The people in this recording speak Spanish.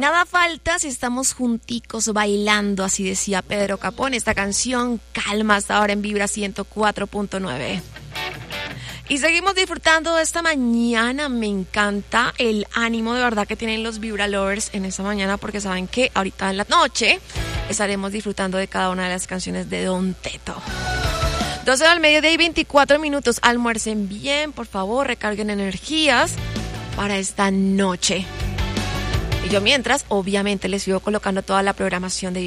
Nada falta si estamos junticos bailando, así decía Pedro Capón. Esta canción calma hasta ahora en Vibra 104.9. Y seguimos disfrutando de esta mañana. Me encanta el ánimo de verdad que tienen los Vibra Lovers en esta mañana, porque saben que ahorita en la noche estaremos disfrutando de cada una de las canciones de Don Teto. 12 del mediodía y 24 minutos. Almuercen bien, por favor, recarguen energías para esta noche. Y yo mientras, obviamente, les sigo colocando toda la programación de